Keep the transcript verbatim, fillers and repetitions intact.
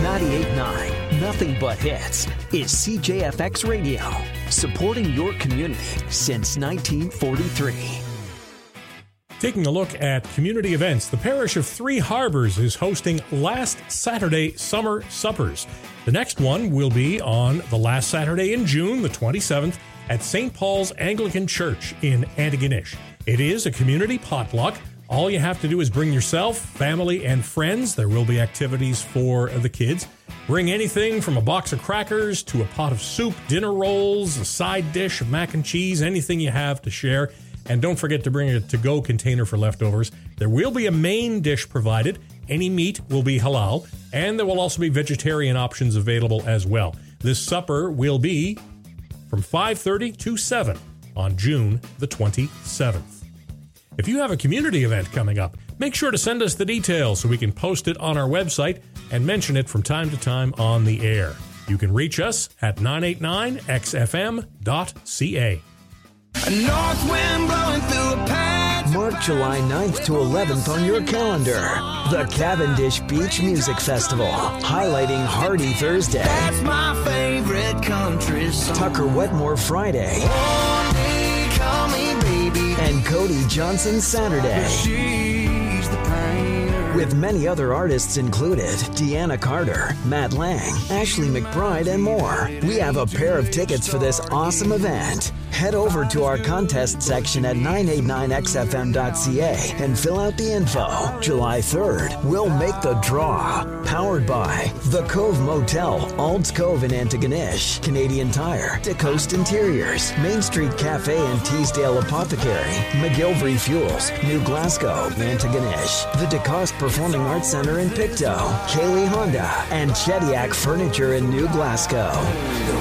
ninety-eight point nine, nothing but hits, is C J F X Radio, supporting your community since nineteen forty-three. Taking a look at community events, the parish of Three Harbors is hosting Last Saturday Summer Suppers. The next one will be on the last Saturday in June, the twenty-seventh, at Saint Paul's Anglican Church in Antigonish. It is a community potluck. All you have to do is bring yourself, family, and friends. There will be activities for the kids. Bring anything from a box of crackers to a pot of soup, dinner rolls, a side dish of mac and cheese, anything you have to share. And don't forget to bring a to-go container for leftovers. There will be a main dish provided. Any meat will be halal. And there will also be vegetarian options available as well. This supper will be from five thirty to seven on June the twenty-seventh. If you have a community event coming up, make sure to send us the details so we can post it on our website and mention it from time to time on the air. You can reach us at nine eight nine x f m dot c a. A north wind blowing through a patch. Mark July ninth to eleventh on your calendar. The Cavendish Beach Music Festival, highlighting Hardy Thursday. That's my favorite country song. Tucker Wetmore Friday. One day, call me baby. And Cody Johnson Saturday. She's the painter. With many other artists included, Deanna Carter, Matt Lang, Ashley McBride, and more. We have a pair of tickets for this awesome event. Head over to our contest section at nine eight nine x f m dot c a and fill out the info. July third, we'll make the draw. Powered by The Cove Motel, Ald's Cove in Antigonish, Canadian Tire, DeCoast Interiors, Main Street Cafe and Teasdale Apothecary, McGilvery Fuels, New Glasgow, Antigonish, the DeCoste Performing Arts Center in Pictou, Kaylee Honda, and Chediak Furniture in New Glasgow.